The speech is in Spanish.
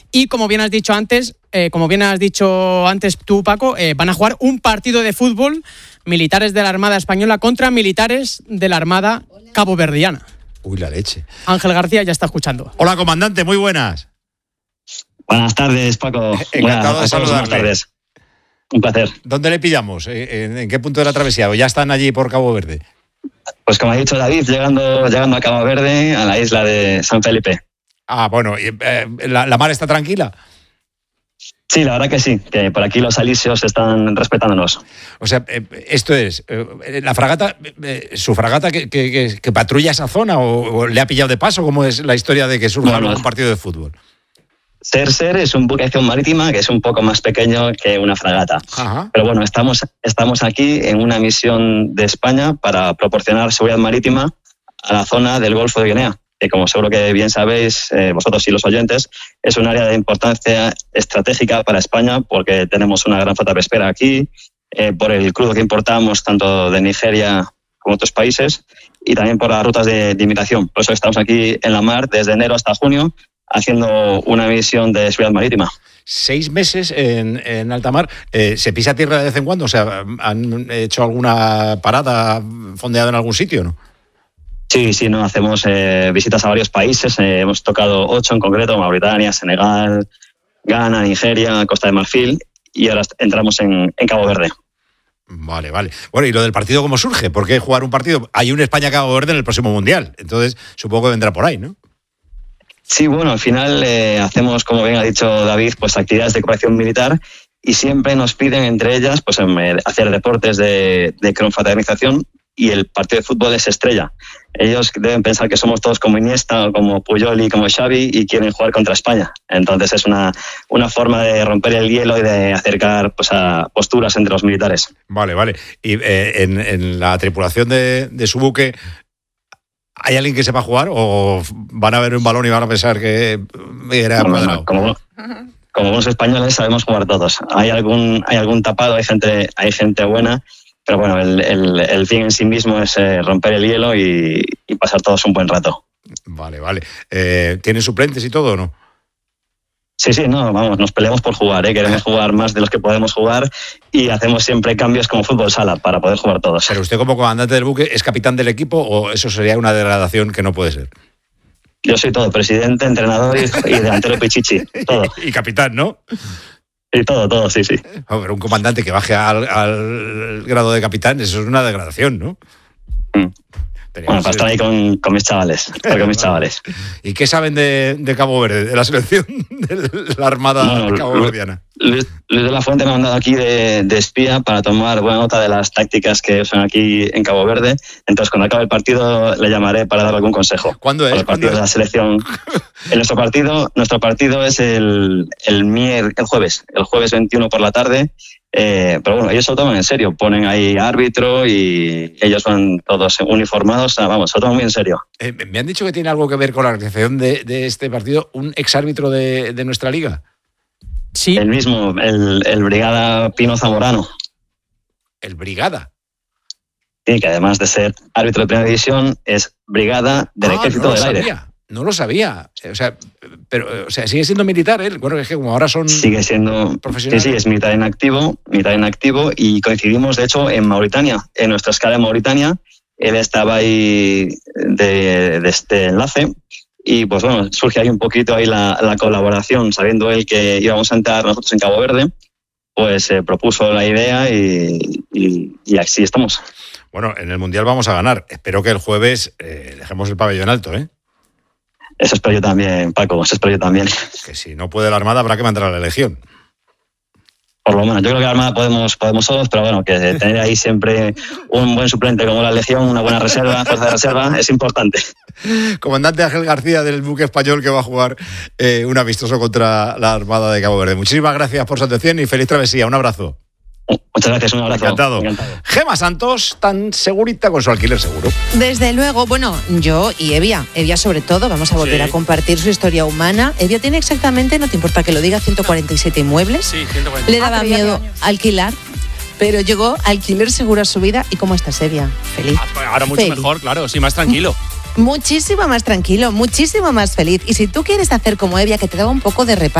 Y como bien has dicho antes tú, Paco, van a jugar un partido de fútbol militares de la Armada Española contra militares de la Armada caboverdiana. Uy, la leche. Ángel García ya está escuchando. Hola, comandante, muy buenas. Buenas tardes, Paco. Encantado de saludarle. Buenas tardes. Un placer. ¿Dónde le pillamos? ¿En qué punto de la travesía? ¿O ya están allí por Cabo Verde? Pues como ha dicho David, llegando a Cabo Verde, a la isla de San Felipe. Ah, bueno, ¿la mar está tranquila? Sí, la verdad que sí, que por aquí los alisios están respetándonos. O sea, esto es, la fragata, su fragata que patrulla esa zona o le ha pillado de paso, ¿cómo es la historia de que surja un partido de fútbol? Ser es un buque de acción marítima que es un poco más pequeño que una fragata. Ajá. Pero bueno, estamos aquí en una misión de España para proporcionar seguridad marítima a la zona del Golfo de Guinea, que como seguro que bien sabéis, vosotros y los oyentes, es un área de importancia estratégica para España porque tenemos una gran flota pesquera aquí, por el crudo que importamos tanto de Nigeria como otros países y también por las rutas de inmigración. Por eso estamos aquí en la mar desde enero hasta junio haciendo una misión de seguridad marítima. 6 meses en alta mar. ¿Se pisa tierra de vez en cuando? O sea, ¿han hecho alguna parada, fondeado en algún sitio, no? Sí, no, hacemos visitas a varios países. Hemos tocado 8 en concreto: Mauritania, Senegal, Ghana, Nigeria, Costa de Marfil, y ahora entramos en Cabo Verde. Vale. Bueno, ¿y lo del partido cómo surge? ¿Por qué jugar un partido? Hay un España-Cabo Verde en el próximo Mundial, entonces supongo que vendrá por ahí, ¿no? Sí, bueno, al final hacemos, como bien ha dicho David, pues actividades de cooperación militar y siempre nos piden, entre ellas, pues hacer deportes de confraternización, y el partido de fútbol es estrella. Ellos deben pensar que somos todos como Iniesta, o como Puyol y como Xavi y quieren jugar contra España. Entonces es una forma de romper el hielo y de acercar pues a posturas entre los militares. Vale. Y en la tripulación de su buque, ¿hay alguien que sepa jugar o van a ver un balón y van a pensar que era cuadrado? Como buenos españoles sabemos jugar todos. Hay algún tapado, hay gente buena, pero bueno, el fin en sí mismo es romper el hielo y pasar todos un buen rato. Vale. ¿Tienen suplentes y todo o no? Sí, no, vamos, nos peleamos por jugar, queremos jugar más de los que podemos jugar y hacemos siempre cambios como fútbol sala para poder jugar todos. Pero usted, como comandante del buque, ¿es capitán del equipo o eso sería una degradación que no puede ser? Yo soy todo, presidente, entrenador y delantero pichichi, todo. Y capitán, ¿no? Y todo, sí. Pero un comandante que baje al grado de capitán, eso es una degradación, ¿no? Bueno, para estar ahí con mis chavales. ¿Y qué saben de Cabo Verde, de la selección de la Armada caboverdiana? Luis de la Fuente me ha mandado aquí de espía para tomar buena nota de las tácticas que usan aquí en Cabo Verde. Entonces, cuando acabe el partido, le llamaré para dar algún consejo. ¿Cuándo es? El partido de la selección. Nuestro partido es el jueves 21 por la tarde. Pero bueno, ellos se lo toman en serio, ponen ahí árbitro y ellos van todos uniformados, se lo toman muy en serio. Me han dicho que tiene algo que ver con la organización de este partido un exárbitro de nuestra liga. Sí. El mismo, el Brigada Pino Zamorano. ¿El Brigada? Sí, que además de ser árbitro de primera división es Brigada del Ejército del Aire. No lo sabía. O sea, sigue siendo militar él. Bueno, es que como ahora son sigue siendo profesional. Sí, es militar en activo y coincidimos, de hecho, en Mauritania. En nuestra escala en Mauritania, él estaba ahí de este enlace y pues bueno, surge ahí un poquito ahí la colaboración, sabiendo él que íbamos a entrar nosotros en Cabo Verde, pues propuso la idea y así estamos. Bueno, en el Mundial vamos a ganar. Espero que el jueves dejemos el pabellón alto, ¿eh? Eso espero yo también, Paco, Que si no puede la Armada habrá que mandar a la Legión. Por lo menos, yo creo que la Armada podemos todos, pero bueno, que tener ahí siempre un buen suplente como la Legión, una buena fuerza de reserva, es importante. Comandante Ángel García del buque español que va a jugar un amistoso contra la Armada de Cabo Verde. Muchísimas gracias por su atención y feliz travesía. Un abrazo. Muchas gracias, un abrazo. Encantado. Gema Santos, tan segurita con su alquiler seguro. Desde luego, bueno, yo y Evia sobre todo, vamos a volver a compartir su historia humana. Evia tiene exactamente, no te importa que lo diga, 147 inmuebles. Sí, 147. Le daba miedo alquilar, pero llegó Alquiler Seguro a su vida. ¿Y cómo estás, Evia? Feliz. Ahora mucho mejor, claro, sí, más tranquilo. Muchísimo más tranquilo, muchísimo más feliz. Y si tú quieres hacer como Evia, que te daba un poco de reparo,